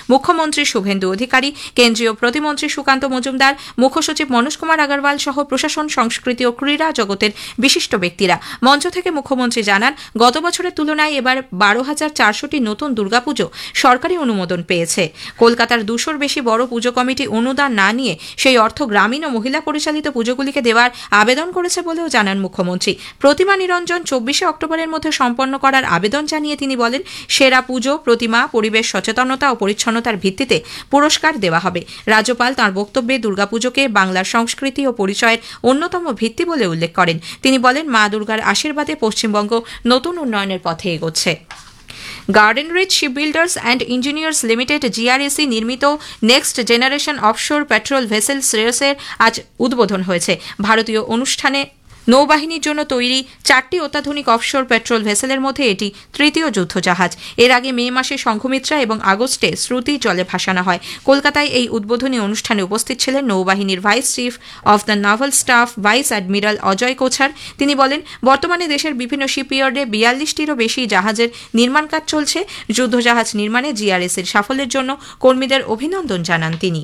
মুখ্যমন্ত্রী শুভেন্দু অধিকারী, কেন্দ্রীয় প্রতিমন্ত্রী সুকান্ত মজুমদার, মুখ্যসচিব মনোজ কুমার আগরওয়াল সহ প্রশাসন, সংস্কৃতি ও ক্রীড়া জগতের বিশিষ্ট ব্যক্তিরা। মঞ্চ থেকে মুখ্যমন্ত্রী জানান, গত বছরের তুলনায় এবার 12,400টি নতুন দুর্গাপুজো সরকারি অনুমোদন পেয়েছে। কলকাতার 200-র বেশি বড় পুজো কমিটি অনুদান না নিয়ে সেই অর্থ গ্রামীণ ও মহিলা পরিচালিত পুজোগুলিকে দেওয়ার আবেদন করেছে বলেও জানান মুখ্যমন্ত্রী। প্রতিমা নিরঞ্জন 24 অক্টোবরের মধ্যে সম্পন্ন করার আবেদন জানিয়ে তিনি বলেন, সেরা পুজো, প্রতিমা, পরিবেশ সচেতনতা ও পরিচ্ছন্নতার ভিত্তিতে পুরস্কার দেওয়া হবে। রাজ্যপাল তাঁর বক্তব্যে দুর্গাপুজোকে বাংলার সংস্কৃতি ও পরিচয়ের অন্যতম ভিত্তি বলে উল্লেখ করেন। তিনি বলেন, মা দুর্গার আশীর্বাদে পশ্চিমবঙ্গ নতুন উন্নয়নের পথে এগোচ্ছে। Garden rich shipbuilders and engineers limited জিআরএসি নির্মিত next generation offshore petrol vessel শ্রেয়সের আজ উদ্বোধন হয়েছে। ভারতীয় অনুষ্ঠানে নৌবাহিনীর জন্য তৈরি 4টি অত্যাধুনিক অফশোর পেট্রোল ভেসেলের মধ্যে এটি তৃতীয় যুদ্ধজাহাজ। এর আগে মে মাসে শঙ্খমিত্রা এবং আগস্টে শ্রুতি জলে ভাসানো হয়। কলকাতায় এই উদ্বোধনী অনুষ্ঠানে উপস্থিত ছিলেন নৌবাহিনীর vice chief of the naval staff vice admiral Ajay কোছার। তিনি বলেন, বর্তমানে দেশের বিভিন্ন শিপইয়ার্ডে 42টিরও বেশি জাহাজের নির্মাণ কাজ চলছে। যুদ্ধজাহাজ নির্মাণে জিআরএসির সাফল্যের জন্য কর্মীদের অভিনন্দন জানান তিনি।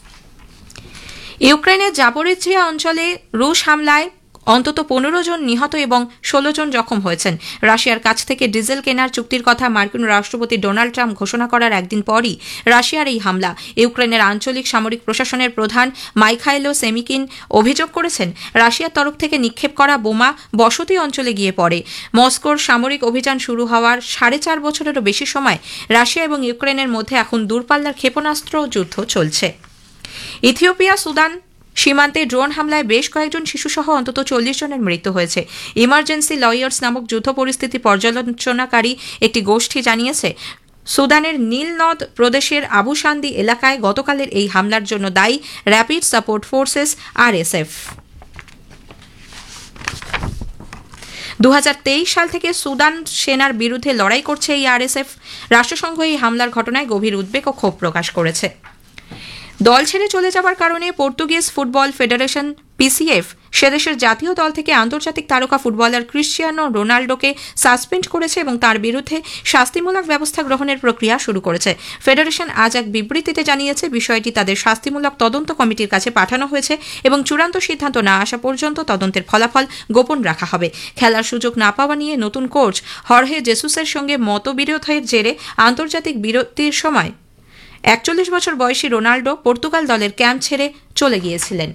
ইউক্রেনের জাপোরিজিয়া অঞ্চলে রুশ হামলায় অন্তত 15 জন নিহত এবং 16 জন জখম হয়েছেন। রাশিয়ার কাছ থেকে ডিজেল কেনার চুক্তির কথা মার্কিন রাষ্ট্রপতি ডোনাল্ড ট্রাম্প ঘোষণা করার একদিন পরই রাশিয়ার এই হামলা। ইউক্রেনের আঞ্চলিক সামরিক প্রশাসনের প্রধান মাইখাইলো সেমিকিন অভিযোগ করেছেন, রাশিয়ার তরফ থেকে নিক্ষেপ করা বোমা বসতি অঞ্চলে গিয়ে পড়ে। মস্কোর সামরিক অভিযান শুরু হওয়ার 4.5 বছরেরও বেশি সময় রাশিয়া এবং ইউক্রেনের মধ্যে এখন দূরপাল্লার ক্ষেপণাস্ত্র যুদ্ধ চলছে। ইথিওপিয়া সুদান সীমান্তে ড্রোন হামলায় বেশ কয়েকজন শিশুসহ অন্তত 40 জনের মৃত্যু হয়েছে। ইমার্জেন্সি লয়ার্স নামক যুদ্ধ পরিস্থিতি পর্যালোচনাকারী একটি গোষ্ঠী জানিয়েছে, সুদানের নীলনদ প্রদেশের আবু সান্দি এলাকায় গতকালের এই হামলার জন্য দায়ী র্যাপিড সাপোর্ট ফোর্সেস আরএসএফ। 2023 সাল থেকে সুদান সেনার বিরুদ্ধে লড়াই করছে এই আরএসএফ। রাষ্ট্রসংঘ এই হামলার ঘটনায় গভীর উদ্বেগ ও ক্ষোভ প্রকাশ করেছে। দল ছেড়ে চলে যাওয়ার কারণে পর্তুগিজ ফুটবল ফেডারেশন পিসিএফ সেদেশের জাতীয় দল থেকে আন্তর্জাতিক তারকা ফুটবলার ক্রিশ্চিয়ানো রোনাল্ডোকে সাসপেন্ড করেছে এবং তার বিরুদ্ধে শাস্তিমূলক ব্যবস্থা গ্রহণের প্রক্রিয়া শুরু করেছে। ফেডারেশন আজ এক বিবৃতিতে জানিয়েছে, বিষয়টি তাদের শাস্তিমূলক তদন্ত কমিটির কাছে পাঠানো হয়েছে এবং চূড়ান্ত সিদ্ধান্ত না আসা পর্যন্ত তদন্তের ফলাফল গোপন রাখা হবে। খেলার সুযোগ না পাওয়া নিয়ে নতুন কোচ হর্হে জেসুসের সঙ্গে মতবিরোধের জেরে আন্তর্জাতিক বিরতির সময় 41 বছর বয়সী রোনাল্ডো পর্তুগাল দলের ক্যাম্প ছেড়ে চলে গিয়েছিলেন।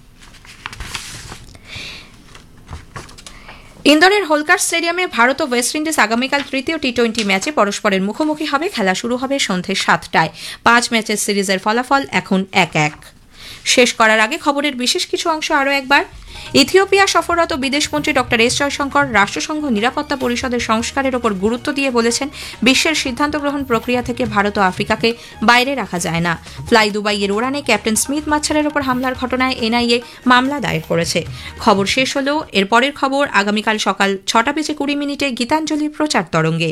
ইন্দোরের হোলকার স্টেডিয়ামে ভারত ও ওয়েস্ট ইন্ডিজ আগামীকাল তৃতীয় টি-20 ম্যাচে পরস্পরের মুখোমুখি হবে। খেলা শুরু হবে সন্ধ্যে 7টায়। 5 ম্যাচের সিরিজের ফলাফল এখন 1-1। শেষ করার আগে খবরের বিশেষ কিছু অংশ আরও একবার। ইথিওপিয়া সফররত বিদেশমন্ত্রী ডক্টর এস জয়শঙ্কর রাষ্ট্রসংঘ নিরাপত্তা পরিষদের সংস্কারের ওপর গুরুত্ব দিয়ে বলেছেন, বিশ্বের সিদ্ধান্ত গ্রহণ প্রক্রিয়া থেকে ভারত ও আফ্রিকাকে বাইরে রাখা যায় না। ফ্লাই দুবাইয়ের উড়ানে ক্যাপ্টেন স্মিথ মাচ্ছারের ওপর হামলার ঘটনায় এনআইএ মামলা দায়ের করেছে। খবর শেষ হলো। এর পরের খবর আগামীকাল সকাল 6:20 গীতাঞ্জলি প্রচার তরঙ্গে।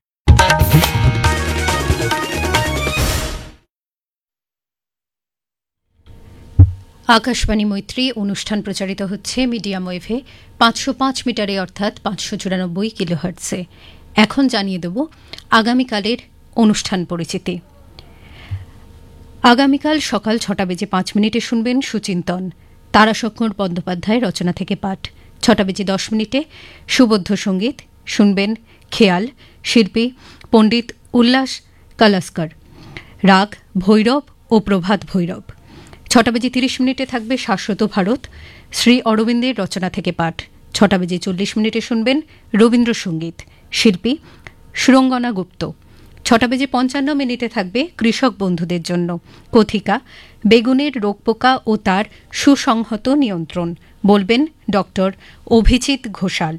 আকাশবাণী মৈত্রী অনুষ্ঠান প্রচারিত হচ্ছে মিডিয়াম ওয়েভে 505 মিটারে অর্থাৎ 594 কিলোহার্টজে। এখন জানিয়ে দেব আগামীকালের অনুষ্ঠান পরিচিতি। আগামীকাল সকাল 6:05 শুনবেন সুচিন্তন, তারাশঙ্কর বন্দ্যোপাধ্যায় রচনা থেকে পাঠ। 6:10 সুবদ্ধ সঙ্গীত শুনবেন খেয়াল, শিল্পী পণ্ডিত উল্লাস কালাস্কর, রাগ ভৈরব ও প্রভাত ভৈরব। 6:30 থাকবে শাশ্বত ভারত, শ্রী অরবিন্দের রচনা থেকে পাঠ। 6:40 শুনবেন রবীন্দ্রসঙ্গীত, শিল্পী সুরঙ্গনা গুপ্ত। 6:55 থাকবে কৃষক বন্ধুদের জন্য কথিকা বেগুনের রোগপোকা ও তার সুসংহত নিয়ন্ত্রণ, বলবেন ডক্টর অভিজিৎ ঘোষাল।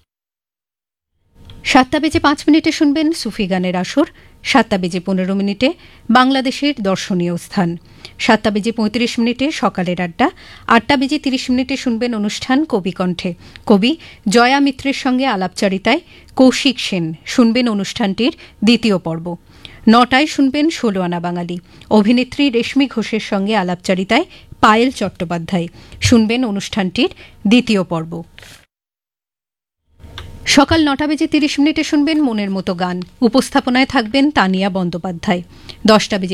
7:05 শুনবেন সুফি গানের আসর। 7:15 বাংলাদেশের দর্শনীয় স্থান। 7:35 সকালের আড্ডা। 8:30 শুনবেন অনুষ্ঠান কবিকণ্ঠে, কবি জয়া মিত্রের সঙ্গে আলাপচারিতায় কৌশিক সেন শুনবেন অনুষ্ঠানটির দ্বিতীয় পর্ব। 9টায় শুনবেন 16 আনা বাঙালি, অভিনেত্রী রেশমি ঘোষের সঙ্গে আলাপচারিতায় পায়েল চট্টোপাধ্যায় শুনবেন অনুষ্ঠানটির দ্বিতীয় পর্ব। সকাল 9:30 শুনবেন মনের মতো গান, উপস্থাপনায় থাকবেন তানিয়া বন্দ্যোপাধ্যায়। 10টা